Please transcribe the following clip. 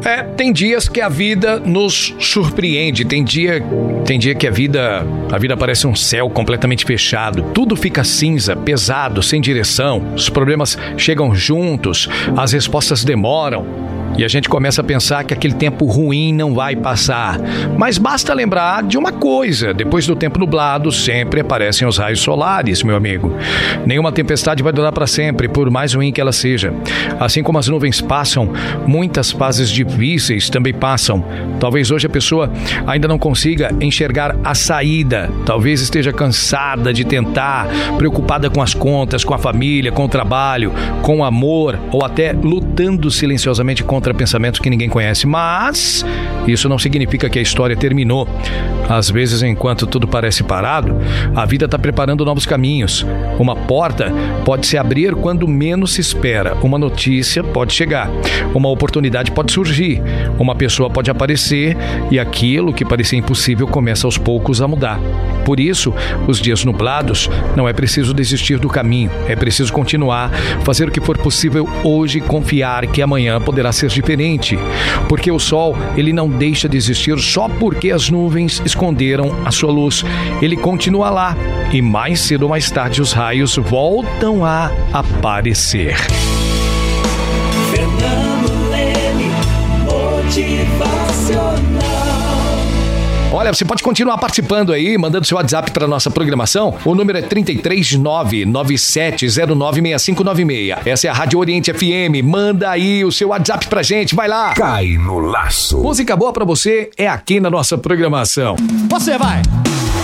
Tem dias que a vida nos surpreende, tem dia que a vida parece um céu completamente fechado, tudo fica cinza, pesado, sem direção, os problemas chegam juntos, as respostas demoram. E a gente começa a pensar que aquele tempo ruim não vai passar. Mas basta lembrar de uma coisa: depois do tempo nublado, sempre aparecem os raios solares, meu amigo. Nenhuma tempestade vai durar para sempre, por mais ruim que ela seja. Assim como as nuvens passam, muitas fases difíceis também passam. Talvez hoje a pessoa ainda não consiga enxergar a saída. Talvez esteja cansada de tentar, preocupada com as contas, com a família, com o trabalho, com o amor, ou até lutando silenciosamente contra pensamentos que ninguém conhece, mas isso não significa que a história terminou. Às vezes, enquanto tudo parece parado, a vida está preparando novos caminhos. Uma porta pode se abrir quando menos se espera. Uma notícia pode chegar. Uma oportunidade pode surgir. Uma pessoa pode aparecer e aquilo que parecia impossível começa aos poucos a mudar. Por isso, os dias nublados, não é preciso desistir do caminho. É preciso continuar, fazer o que for possível hoje e confiar que amanhã poderá ser diferente. Porque o sol, ele não deixa de existir só porque as nuvens esconderam a sua luz. Ele continua lá e mais cedo ou mais tarde os raios voltam a aparecer. Fernando Leme, motivacional. Olha, você pode continuar participando aí, mandando seu WhatsApp para nossa programação. O número é 33997096596. Essa é a Rádio Oriente FM. Manda aí o seu WhatsApp pra gente, vai lá. Cai no laço. Música boa pra você é aqui na nossa programação. Você vai.